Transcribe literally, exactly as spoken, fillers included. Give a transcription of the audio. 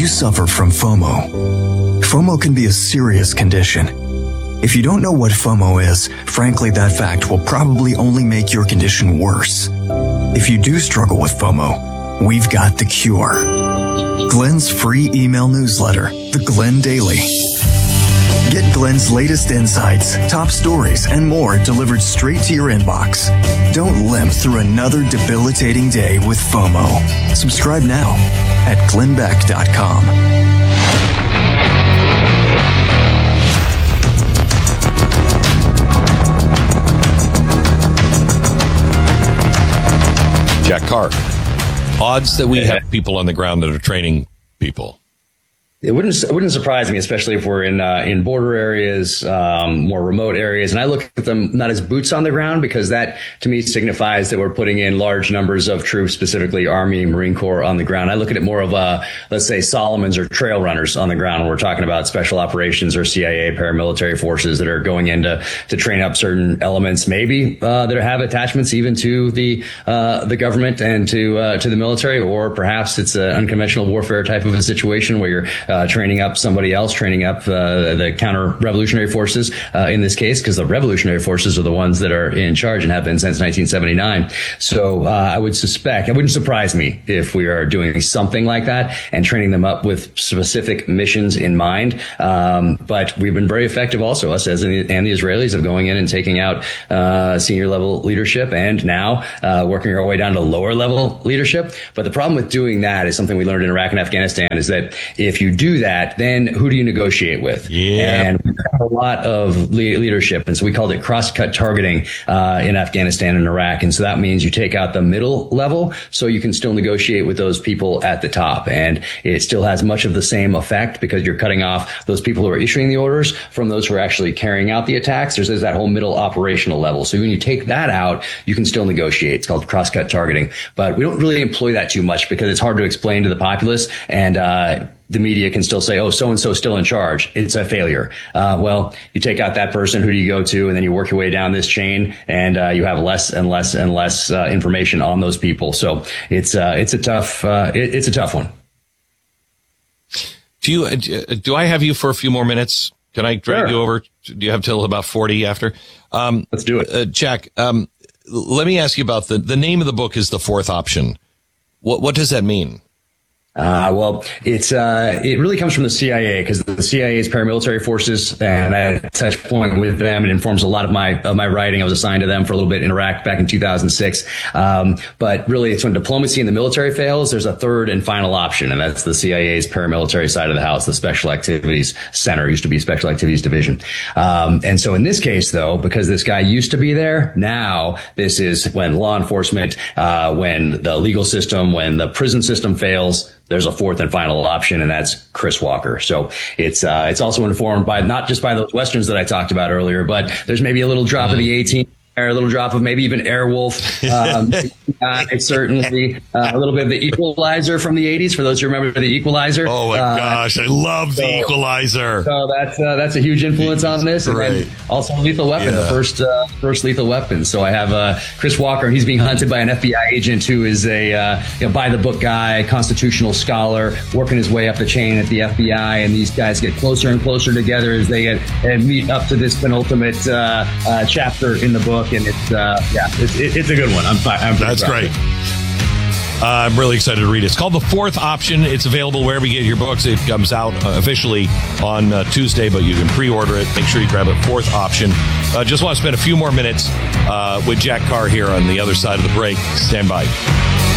suffer from FOMO? FOMO can be a serious condition. If you don't know what FOMO is, frankly, that fact will probably only make your condition worse. If you do struggle with FOMO, we've got the cure. Glenn's free email newsletter, The Glenn Daily. Get Glenn's latest insights, top stories, and more delivered straight to your inbox. Don't limp through another debilitating day with FOMO. Subscribe now at glenn beck dot com. Jack Carr, odds that we have people on the ground that are training people. It wouldn't it wouldn't surprise me, especially if we're in uh, in border areas, um, more remote areas. And I look at them not as boots on the ground, because that to me signifies that we're putting in large numbers of troops, specifically Army, Marine Corps, on the ground. I look at it more of uh let's say Solomons or trail runners on the ground when we're talking about special operations or C I A paramilitary forces that are going in to, to train up certain elements, maybe uh, that have attachments even to the uh, the government and to uh, to the military, or perhaps it's an unconventional warfare type of a situation where you're Uh, training up somebody else, training up uh, the counter-revolutionary forces uh, in this case, because the revolutionary forces are the ones that are in charge and have been since nineteen seventy-nine. So uh, I would suspect, it wouldn't surprise me if we are doing something like that and training them up with specific missions in mind. Um, but we've been very effective also, us as in, and the Israelis, of going in and taking out uh, senior level leadership, and now uh, working our way down to lower level leadership. But the problem with doing that is something we learned in Iraq and Afghanistan, is that if you do that, then who do you negotiate with? Yeah. And we have a lot of le- leadership. And so we called it cross-cut targeting uh, in Afghanistan and Iraq. And so that means you take out the middle level so you can still negotiate with those people at the top. And it still has much of the same effect, because you're cutting off those people who are issuing the orders from those who are actually carrying out the attacks. There's, there's that whole middle operational level. So when you take that out, you can still negotiate. It's called cross-cut targeting. But we don't really employ that too much, because it's hard to explain to the populace, and uh the media can still say, oh, so-and-so still in charge. It's a failure. Uh, well, you take out that person, who do you go to? And then you work your way down this chain, and uh, you have less and less and less uh, information on those people. So it's uh, it's a tough uh, it, it's a tough one. Do you do I have you for a few more minutes? Can I drag Sure. you over? Do you have till about forty after? Um, Let's do it. Uh, Jack, um, let me ask you about the, the name of the book is The Fourth Option. What what does that mean? Uh, well, it's, uh, it really comes from the C I A, because the C I A's paramilitary forces, and I had a touch point with them. It informs a lot of my, of my writing. I was assigned to them for a little bit in Iraq back in two thousand six. Um, but really it's when diplomacy in the military fails, there's a third and final option. And that's the C I A's paramilitary side of the house, the Special Activities Center, used to be Special Activities Division. Um, and so in this case, though, because this guy used to be there, now this is when law enforcement, uh, when the legal system, when the prison system fails, there's a fourth and final option, and that's Chris Walker. So it's uh, it's also informed by not just by those Westerns that I talked about earlier, but there's maybe a little drop of the eighteen. A little drop of maybe even Airwolf. Um, uh, it's certainly uh, a little bit of the Equalizer from the eighties, for those who remember the Equalizer. Oh, my uh, gosh. I love so, the Equalizer. So that's uh, that's a huge influence on this. And right. then also Lethal Weapon, yeah. the first uh, first Lethal Weapon. So I have uh, Chris Walker, and he's being hunted by an F B I agent who is a uh, you know, by-the-book guy, constitutional scholar, working his way up the chain at the F B I. And these guys get closer and closer together as they get and meet up to this penultimate uh, uh, chapter in the book. And it's uh, yeah, it's, it, it's a good one. I'm, I'm That's great. Uh, I'm really excited to read it. It's called The Fourth Option. It's available wherever you get your books. It comes out uh, officially on uh, Tuesday, but you can pre-order it. Make sure you grab it. Fourth Option. Uh, just want to spend a few more minutes uh, with Jack Carr here on the other side of the break. Stand by.